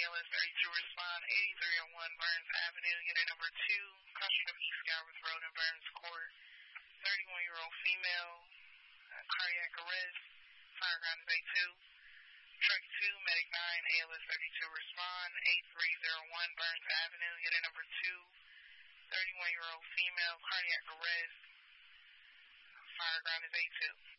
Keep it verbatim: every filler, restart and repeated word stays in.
S thirty-two respond, eighty-three oh one Burns Avenue, unit number two, crossing of East Galbraith Road in Burns Court. thirty-one-year-old female, uh, cardiac arrest, fire ground is A two. Truck two, medic nine, A L S thirty-two respond, eighty-three oh one Burns Avenue, unit number two, thirty-one-year-old female, cardiac arrest, fire ground is A two.